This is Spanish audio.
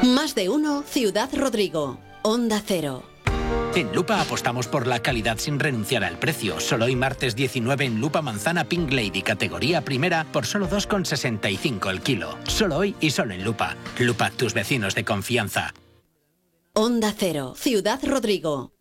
Más de uno, Ciudad Rodrigo. Onda Cero. En Lupa apostamos por la calidad sin renunciar al precio. Solo hoy martes 19 en Lupa manzana Pink Lady categoría primera por solo 2,65 el kilo. Solo hoy y solo en Lupa. Lupa, tus vecinos de confianza. Onda Cero, Ciudad Rodrigo.